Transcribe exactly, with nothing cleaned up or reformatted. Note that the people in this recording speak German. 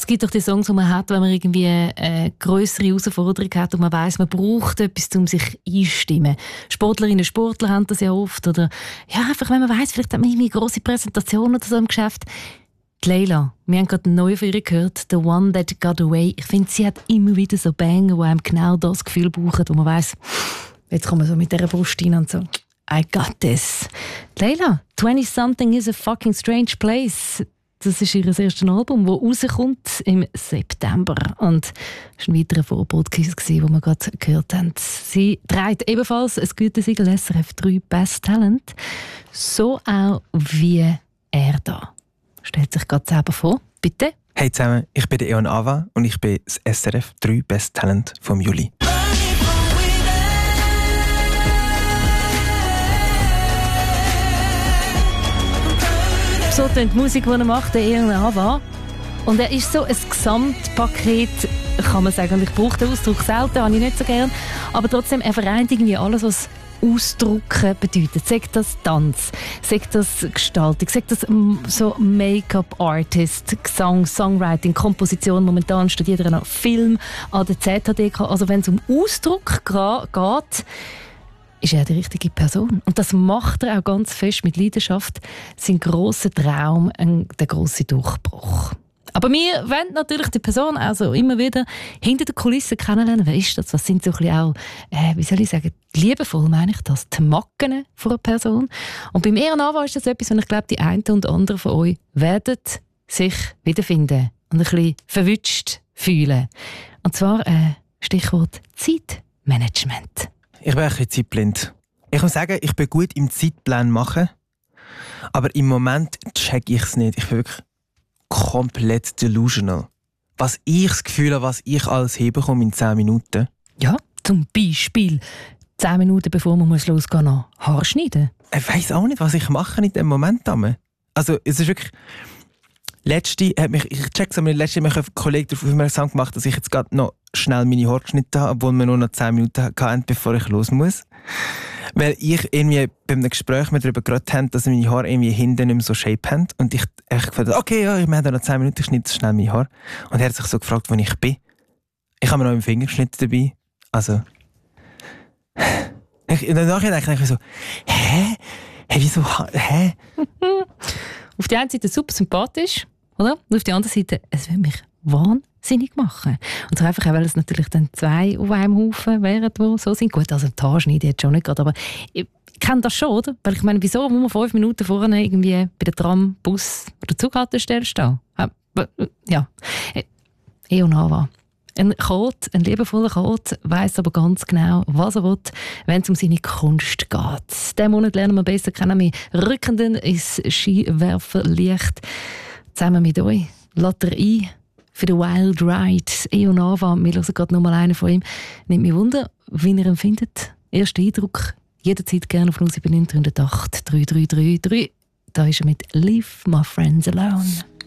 gibt doch die Songs, die man hat, wenn man irgendwie eine grössere Herausforderung hat und man weiss, man braucht etwas, um sich einzustimmen. Sportlerinnen und Sportler haben das ja oft. Oder ja, einfach, wenn man weiss, vielleicht hat man irgendwie eine grosse Präsentation oder so im Geschäft. Die Leila, wir haben gerade einen neuen von ihr gehört, «The One That Got Away». Ich finde, sie hat immer wieder so Banger, die einem genau das Gefühl brauchen, wo man weiss, jetzt kommen wir so mit dieser Brust rein und so «I got this». Leila, «twenty-something is a fucking strange place». Das ist ihr erstes Album, das rauskommt im September. Und das war ein weiterer Vorpodcast, den wir gerade gehört haben. Sie trägt ebenfalls ein Gütesiegel S R F drei Best Talent. So auch wie er da. Stellt sich gerade selber vor, bitte. Hey zusammen, ich bin der Eon Ava und ich bin das S R F drei Best Talent vom Juli. So tönt die Musik, die er macht, der Eon Ava. Und er ist so ein Gesamtpaket, kann man sagen. Und ich brauche den Ausdruck selten, habe ich nicht so gern. Aber trotzdem, er vereint irgendwie alles, was Ausdrucken bedeutet. Sagt das Tanz, sagt das Gestaltung, sagt das so Make-up-Artist, Gesang, Songwriting, Komposition. Momentan studiert er noch Film an der Z H D K. Also wenn es um Ausdruck geht, ist er die richtige Person. Und das macht er auch ganz fest mit Leidenschaft. Sein grosser Traum, ein, der grosse Durchbruch. Aber wir wollen natürlich die Person also immer wieder hinter den Kulissen kennenlernen. Wer ist das? Was sind so ein bisschen auch, äh, wie soll ich sagen, liebevoll meine ich das, die Macken von einer Person. Und beim Eon Ava ist das etwas, was ich glaube, die einen und anderen von euch werden sich wiederfinden und ein bisschen verwünscht fühlen. Und zwar äh, Stichwort Zeitmanagement. Ich bin ein bisschen zeitblind. Ich muss sagen, ich bin gut im Zeitplan machen, aber im Moment check ich es nicht. Ich bin wirklich komplett delusional. Was ich das Gefühl habe, was ich alles hinbekomme in zehn Minuten. Ja, zum Beispiel zehn Minuten bevor man muss losgehen muss, noch Haar schneiden. Ich weiss auch nicht, was ich mache in dem Moment. Also es ist wirklich... Letzte hat mich, ich check's aber nicht, letzte hat mich ein Kollege darauf aufmerksam gemacht, dass ich jetzt gerade noch schnell meine Haare geschnitten habe, obwohl wir nur noch zehn Minuten hatten, bevor ich los muss. Weil ich irgendwie bei einem Gespräch mit darüber geredet habe, dass meine Haare irgendwie hinten nicht mehr so shape haben. Und ich echt gedacht, okay, ja, wir haben noch zehn Minuten, ich schneide schnell meine Haare. Und er hat sich so gefragt, wo ich bin. Ich habe mir noch einen Fingerschnitt dabei. Also... Ich, und danach denke ich so, hä? Hä, wieso? Hä? Auf der einen Seite super sympathisch, oder? Und auf der anderen Seite, es würde mich wahnsinnig machen. Und so einfach auch, weil es natürlich dann zwei auf einem Haufen wären, die so sind. Gut, also die Haarschneide jetzt schon nicht gerade, aber ich kenne das schon, oder? Weil ich meine, wieso muss man fünf Minuten vorne irgendwie bei der Tram, Bus oder Zughaltestelle stehen? Ja, Eon Ava. Ein Chaot, ein liebevoller Chaot, weiss aber ganz genau, was er will, wenn es um seine Kunst geht. Diesen Monat lernen wir besser kennen, wir Rückenden ins Skiwerferlicht. Zusammen mit euch lädt er ein für den Wild Ride. Eon Ava, wir hören gerade noch mal einen von ihm. Nimmt mich Wunder, wie ihr ihn findet. Erster Eindruck, jederzeit gerne auf null sieben neun drei null acht drei drei drei drei. Da ist er mit «Leave my friends alone».